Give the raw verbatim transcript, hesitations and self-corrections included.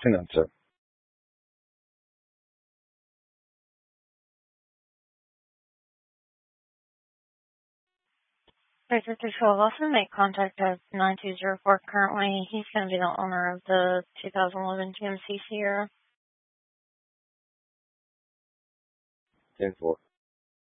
afternoon, sir. Victor Control also make contact at nine two zero four currently. He's going to be the owner of the two thousand eleven G M C Sierra. ten four.